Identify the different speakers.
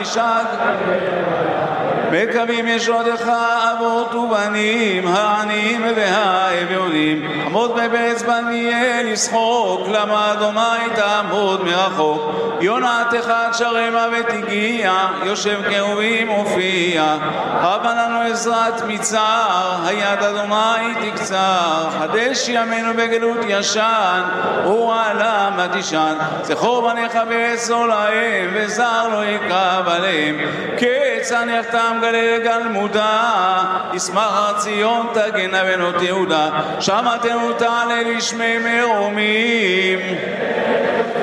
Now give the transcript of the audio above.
Speaker 1: שג מקווים ישועתך אבות ובנים, העניים והאביונים. עמוד בבית בניאל ישחוק, למה אדוני תעמוד מרחוק. יונתך תשרמה ותגיע, יושב קרובים מופיע. הבה לנו עזרת מצער, היד אדוני תקצר. חדש ימינו בגלות ישן, ורעלם תישן. זכור בניך ועצור להם, וזר לא יקרב עליהם. כצנח תם גליל גלמודה, ישמח הר ציון תגנה בנות יהודה. שמעתנו תעלה לשמי מרומים.